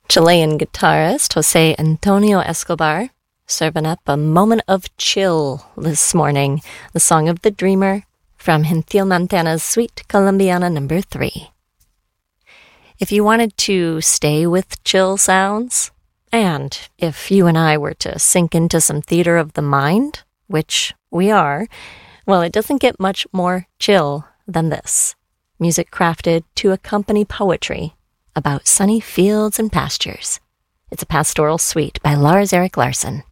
Chilean guitarist Jose Antonio Escobar serving up a moment of chill this morning. The Song of the Dreamer from Gentil Montana's Suite Colombiana No. 3. If you wanted to stay with chill sounds, and if you and I were to sink into some theater of the mind, which we are, well, it doesn't get much more chill than this. Music crafted to accompany poetry about sunny fields and pastures. It's a pastoral suite by Lars Erik Larsson.